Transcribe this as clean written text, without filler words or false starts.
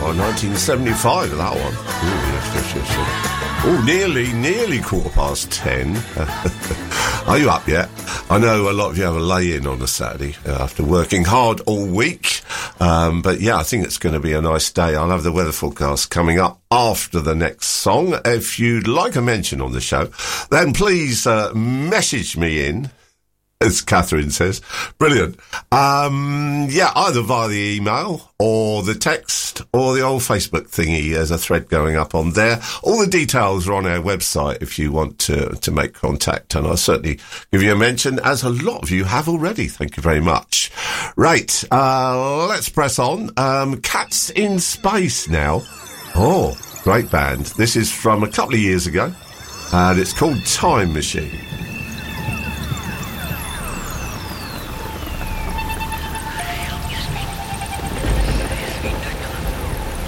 1975, that one. Yes. Oh, nearly 10:15. Are you up yet? I know a lot of you have a lay-in on a Saturday after working hard all week. But yeah, I think it's going to be a nice day. I'll have the weather forecast coming up after the next song. If you'd like a mention on the show, then please message me in, as Catherine says. Brilliant. Either via the email or the text or the old Facebook thingy. There's a thread going up on there. All the details are on our website if you want to make contact, and I'll certainly give you a mention, as a lot of you have already. Thank you very much. Right, let's press on. Cats in Space now. Oh, great band. This is from a couple of years ago, and it's called Time Machine.